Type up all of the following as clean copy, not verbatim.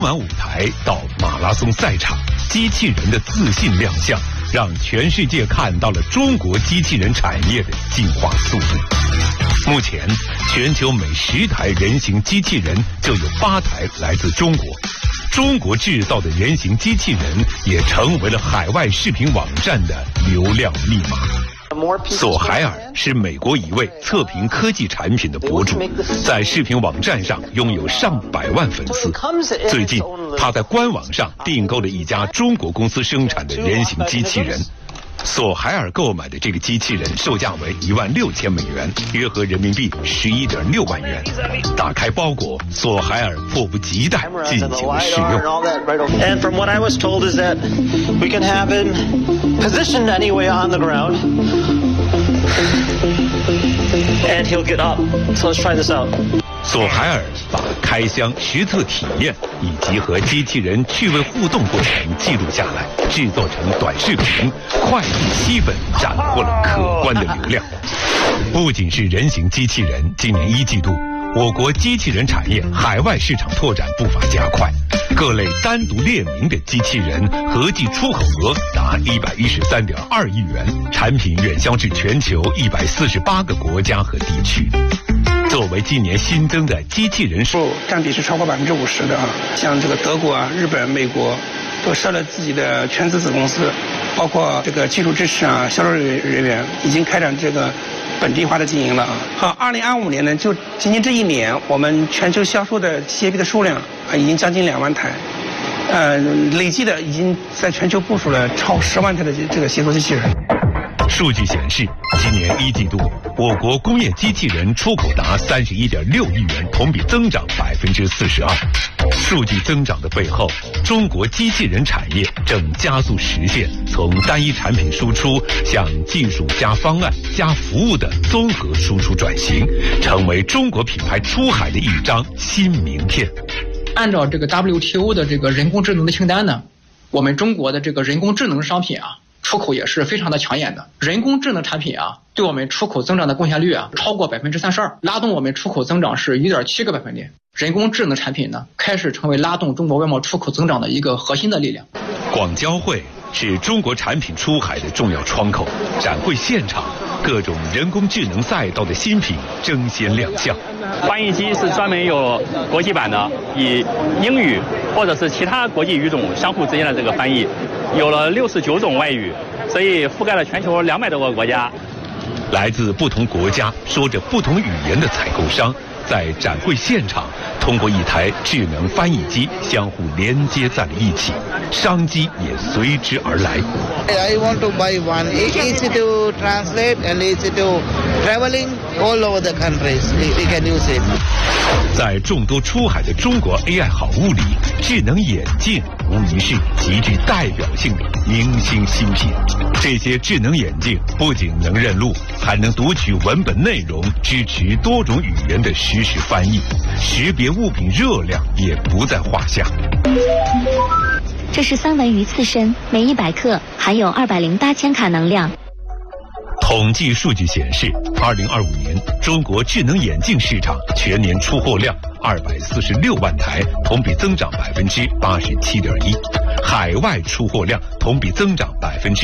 完舞台到马拉松赛场，机器人的自信亮相，让全世界看到了中国机器人产业的进化速度。目前，全球每10台人形机器人就有8台来自中国。中国制造的人形机器人也成为了海外视频网站的流量密码。索海尔是美国一位测评科技产品的博主，在视频网站上拥有上百万粉丝。最近，他在官网上订购了一家中国公司生产的人形机器人。索海尔购买的这个机器人售价为16000美元，约合人民币11.6万元。打开包裹，索海尔迫不及待进行了试用。 And from what I was told is that we can have him positioned anyway on the ground, and he'll get up. So let's try this out. 索海尔把开箱、实测体验以及和机器人趣味互动过程记录下来，制作成短视频，快速吸粉，斩获了可观的流量。不仅是人形机器人，今年1季度，我国机器人产业海外市场拓展步伐加快，各类单独列名的机器人合计出口额达113.2亿元，产品远销至全球148个国家和地区。作为今年新增的机器人数占比是超过50%的啊，像这个德国啊、日本、美国都设了自己的全资子公司，包括这个技术支持啊、销售人员已经开展这个本地化的经营了啊。好，2025年呢，就仅仅这一年，我们全球销售的机械臂的数量啊，已经将近2万台，累计的已经在全球部署了超10万台的这个协作机器人。 数据显示，今年1季度，我国工业机器人出口达31.6亿元，同比增长42%。数据增长的背后，中国机器人产业正加速实现从单一产品输出向技术加方案加服务的综合输出转型，成为中国品牌出海的一张新名片。 按照这个 WTO 的这个人工智能的清单呢，我们中国的这个人工智能商品啊，出口也是非常的抢眼的。人工智能产品啊，对我们出口增长的贡献率啊，超过32%，拉动我们出口增长是1.7个百分点。人工智能产品呢，开始成为拉动中国外贸出口增长的一个核心的力量。 广交会是中国产品出海的重要窗口，展会现场，各种人工智能赛道的新品争先亮相。 翻译机是专门有国际版的，以英语或者是其他国际语种相互之间的这个翻译，有了69种外语，所以覆盖了全球200多个国家。 来自不同国家、说着不同语言的采购商，在展会现场通过一台智能翻译机相互连接在了一起，商机也随之而来。 I want to buy one. Easy to translate and easy to traveling all over the countries. We can use it. 在众多出海的中国 AI 好物里，智能眼镜无疑是极具代表性的明星新品。这些智能眼镜不仅能认路，还能读取文本内容，支持多种语言的实时翻译，识别物品热量也不在话下。 这是三文鱼刺身，每100克含有208千卡能量。 统计数据显示，2025年中国智能眼镜市场全年出货量246万台，同比增长87.1%；海外出货量同比增长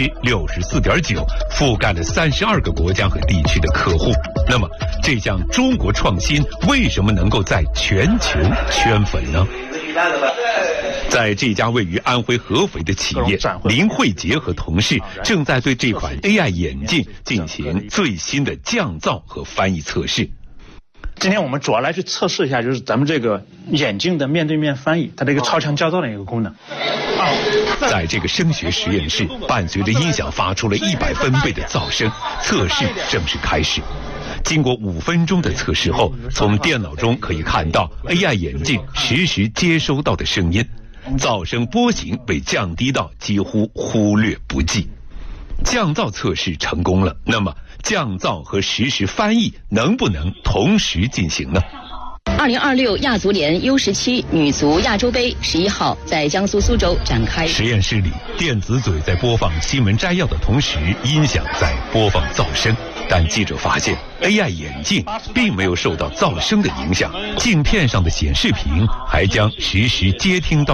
64.9%，覆盖了32个国家和地区的客户。那么，这项中国创新为什么能够在全球圈粉呢？在这家位于安徽合肥的企业，林慧杰和同事正在对这款 AI 眼镜进行最新的降噪和翻译测试。 今天我们主要来去测试一下，就是咱们这个眼镜的面对面翻译，它的一个超强降噪的一个功能。 在这个声学实验室，伴随着音响发出了100分贝的噪声，测试正式开始。经过5分钟的测试后，从电脑中可以看到 AI 眼镜实时接收到的声音，噪声波形被降低到几乎忽略不计。降噪测试成功了，那么降噪和实时翻译能不能同时进行呢 ？2026亚足联 U17 女足亚洲杯11号在江苏苏州展开。 实验室里，电子嘴在播放新闻摘要的同时，音响在播放噪声。但记者发现 ，AI 眼镜并没有受到噪声的影响，镜片上的显示屏还将实时接听到